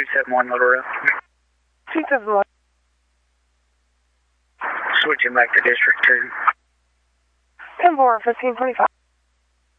271 Little Rock. 271. Switching back to District 2. 10-4, 1525.